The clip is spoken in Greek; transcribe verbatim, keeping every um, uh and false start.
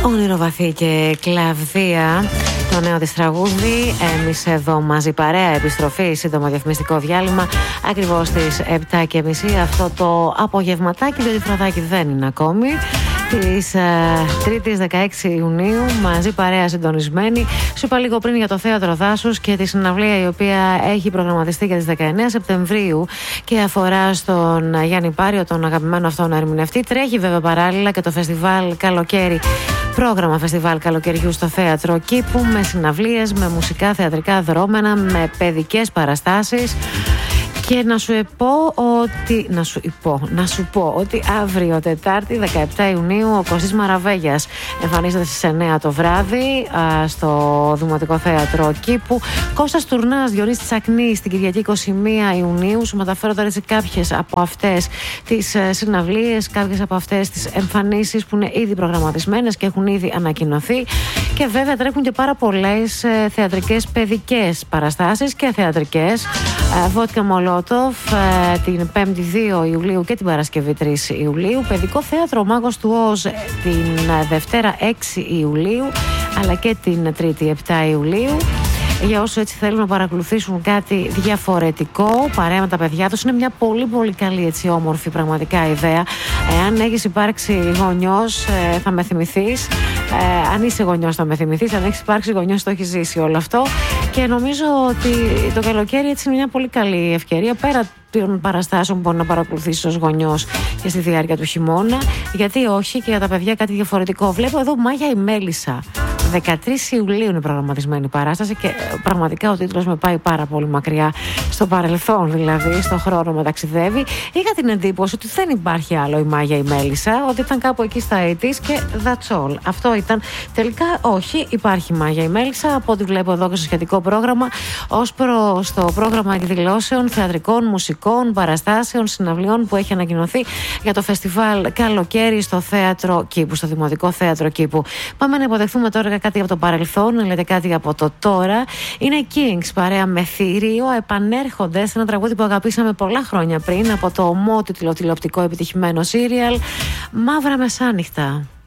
Όνειρο βαθύ και κλαβδία, το νέο της τραγούδι. Εμείς εδώ μαζί παρέα, επιστροφή, σύντομο διαφημιστικό διάλειμμα ακριβώς στις επτά και μισή. Αυτό το απογευματάκι, το τυφλαδάκι δεν είναι ακόμη, της ε, Τρίτης δεκαέξι Ιουνίου, μαζί παρέα συντονισμένη. Σου είπα λίγο πριν για το Θέατρο Δάσους και τη συναυλία η οποία έχει προγραμματιστεί για τις δεκαεννέα Σεπτεμβρίου και αφορά στον Γιάννη Πάριο, τον αγαπημένο αυτόν ερμηνευτή. Τρέχει βέβαια παράλληλα και το φεστιβάλ Καλοκαίρι, πρόγραμμα φεστιβάλ καλοκαιριού στο Θέατρο Κήπου, με συναυλίες, με μουσικά θεατρικά δρόμενα, με παιδικές παραστάσεις. Και να σου πω ότι, να σου πω, να σου πω ότι αύριο Τετάρτη δεκαεπτά Ιουνίου ο Κωστής Μαραβέγιας εμφανίζεται στις εννέα το βράδυ α, στο Δημοτικό Θέατρο Κήπου. Κώστας Τουρνάς, Διονύσης Τσακνής την Κυριακή είκοσι μία Ιουνίου. Σου μεταφέρω τώρα έτσι κάποιες από αυτές τις συναυλίες, κάποιες από αυτές τις εμφανίσεις που είναι ήδη προγραμματισμένες και έχουν ήδη ανακοινωθεί. Και βέβαια τρέχουν και πάρα πολλές ε, θεατρικές παιδικές παραστάσεις και θεατρικές. Ε, Βότκα Μολότοφ ε, την πέμπτη δύο Ιουλίου και την Παρασκευή τρεις Ιουλίου. Παιδικό θέατρο Μάγος του Οζ την ε, Δευτέρα έξι Ιουλίου, αλλά και την Τρίτη επτά Ιουλίου. Για όσους έτσι θέλουν να παρακολουθήσουν κάτι διαφορετικό παρέα με τα παιδιά τους, είναι μια πολύ πολύ καλή, έτσι όμορφη πραγματικά ιδέα. Εάν έχεις υπάρξει γονιός ε, θα με θυμηθείς. Ε, αν είσαι γονιός θα με θυμηθείς. Αν έχεις υπάρξει γονιός το έχεις ζήσει όλο αυτό. Και νομίζω ότι το καλοκαίρι έτσι είναι μια πολύ καλή ευκαιρία, πέρα των παραστάσεων που μπορεί να παρακολουθήσει ως γονιός και στη διάρκεια του χειμώνα. Γιατί όχι και για τα παιδιά κάτι διαφορετικό. Βλέπω εδώ Μάγια η Μέλισσα. δεκατρείς Ιουλίου είναι προγραμματισμένη η παράσταση και πραγματικά ο τίτλος με πάει πάρα πολύ μακριά, στο παρελθόν δηλαδή, στον χρόνο με ταξιδεύει. Είχα την εντύπωση ότι δεν υπάρχει άλλο η Μάγια η Μέλισσα, ότι ήταν κάπου εκεί στα ογδόντα και that's all. Αυτό ήταν. Τελικά όχι, υπάρχει Μάγια η Μέλισσα, από ό,τι βλέπω εδώ και στο σχετικό πρόγραμμα, ως προς το πρόγραμμα εκδηλώσεων, θεατρικών, μουσικών, παραστάσεων, συναυλιών που έχει ανακοινωθεί για το φεστιβάλ Καλοκαίρι στο Θέατρο Κήπου, στο Δημοτικό Θέατρο Κήπου. Πάμε να υποδεχθούμε τώρα κάτι από το παρελθόν, λέτε κάτι από το τώρα. Είναι Kings παρέα με Θηρίο, επανέρχονται σε ένα τραγούδι που αγαπήσαμε πολλά χρόνια πριν από το ομότιτλο τηλεοπτικό επιτυχημένο σύριαλ Μαύρα Μεσάνυχτα.